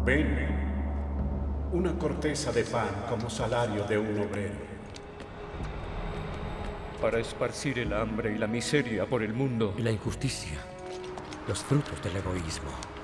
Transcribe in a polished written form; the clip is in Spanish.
Ven, una corteza de pan como salario de un obrero. Para esparcir el hambre y la miseria por el mundo. Y la injusticia, los frutos del egoísmo.